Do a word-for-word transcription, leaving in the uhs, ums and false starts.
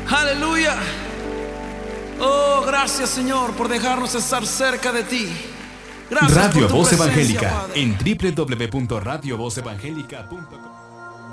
Aleluya. Oh, gracias, Señor, por dejarnos estar cerca de ti. Gracias Radio por tu Voz presencia, Evangélica Padre. en doble u doble u doble u punto radio voz evangélica punto com.